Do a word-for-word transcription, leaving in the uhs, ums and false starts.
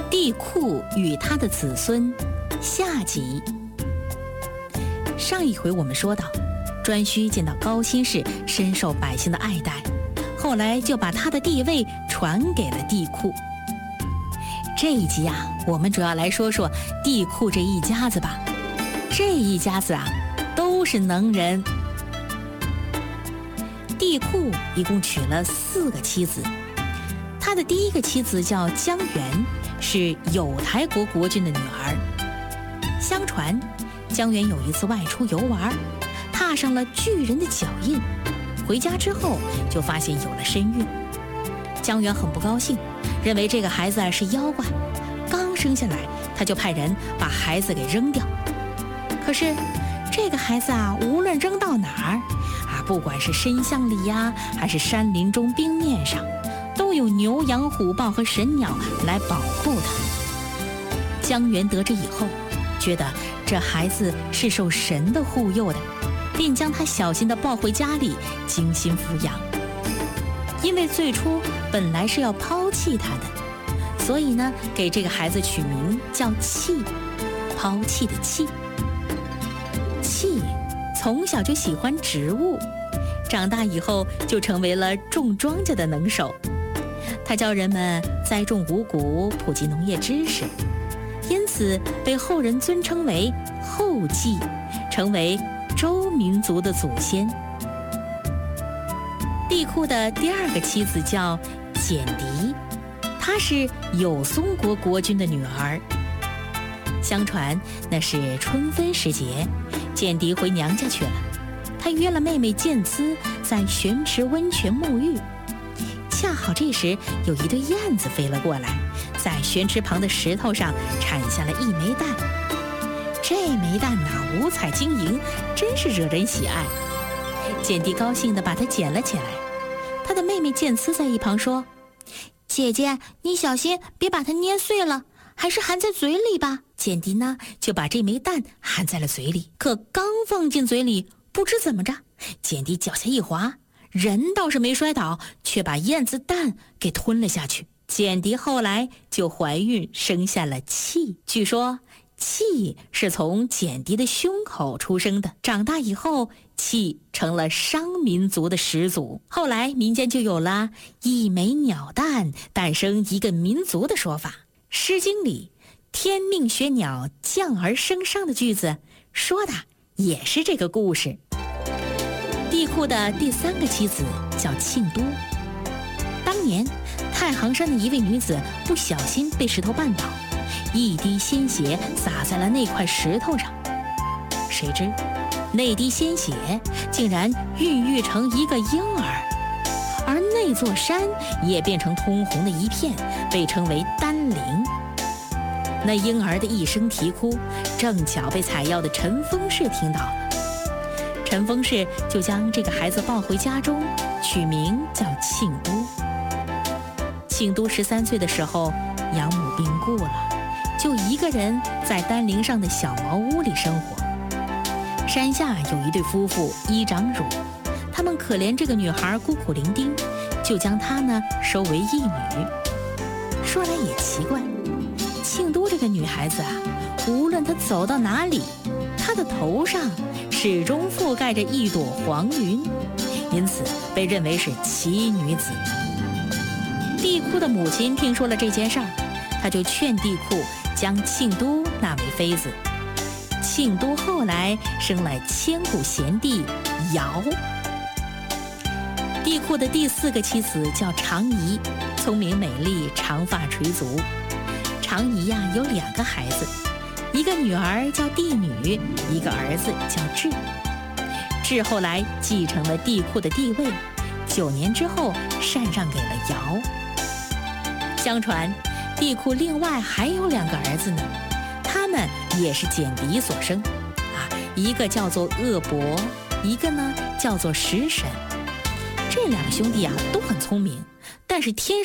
帝喾与他的子孙下集。上一回我们说到，颛顼见到高辛氏深受百姓的爱戴，后来就把他的地位传给了帝喾。这一集啊，我们主要来说说帝喾这一家子吧。这一家子啊，都是能人。帝喾一共娶了四个妻子，他的第一个妻子叫姜原，是有台国国君的女儿。相传姜原有一次外出游玩，踏上了巨人的脚印，回家之后就发现有了身孕。姜原很不高兴，认为这个孩子是妖怪，刚生下来他就派人把孩子给扔掉。可是这个孩子啊，无论扔到哪儿啊，不管是深巷里呀，还是山林中冰面上，都有牛羊虎豹和神鸟来保护他。姜原得知以后，觉得这孩子是受神的护佑的，便将他小心地抱回家里，精心抚养。因为最初本来是要抛弃他的，所以呢，给这个孩子取名叫弃，抛弃的弃。弃从小就喜欢植物，长大以后就成为了种庄稼的能手。他教人们栽种五谷，普及农业知识，因此被后人尊称为后稷，成为周民族的祖先。帝喾的第二个妻子叫简狄，她是有松国国君的女儿。相传那是春分时节，简狄回娘家去了，她约了妹妹建姿在玄池温泉沐浴。恰好这时有一对燕子飞了过来，在玄池旁的石头上产下了一枚蛋。这枚蛋呐，五彩晶莹，真是惹人喜爱。简狄高兴地把它捡了起来。她的妹妹建姿在一旁说：“姐姐，你小心别把它捏碎了，还是含在嘴里吧。”简狄呢，就把这枚蛋含在了嘴里，可刚放进嘴里，不知怎么着，简狄脚下一滑，人倒是没摔倒，却把燕子蛋给吞了下去。简狄后来就怀孕，生下了契。据说契是从简狄的胸口出生的，长大以后，契成了商民族的始祖。后来民间就有了一枚鸟蛋诞生一个民族的说法。诗经里天命学鸟降而生商的句子说的也是这个故事。帝喾的第三个妻子叫庆都。当年太行山的一位女子不小心被石头绊倒，一滴鲜血洒在了那块石头上，谁知那滴鲜血竟然孕育成一个婴儿，而那座山也变成通红的一片，被称为丹陵。那婴儿的一声啼哭，正巧被采药的陈丰氏听到了。陈丰氏就将这个孩子抱回家中，取名叫庆都。庆都十三岁的时候，养母病故了，就一个人在丹陵上的小茅屋里生活。山下有一对夫妇依长乳，他们可怜这个女孩孤苦伶仃，就将她呢收为义女。说来也奇怪，庆都这个女孩子啊，无论她走到哪里，她的头上始终覆盖着一朵黄云，因此被认为是奇女子。帝喾的母亲听说了这件事儿，她就劝帝喾将庆都纳为妃子。庆都后来生了千古贤弟尧。帝喾的第四个妻子叫长仪，聪明美丽，长发垂足。长仪呀、啊、有两个孩子，一个女儿叫帝女，一个儿子叫智。智后来继承了帝喾的地位，九年之后禅让给了尧。相传帝喾另外还有两个儿子呢，他们也是简狄所生啊，一个叫做鄂伯，一个呢叫做石沈。这两个兄弟啊都很聪明，但是天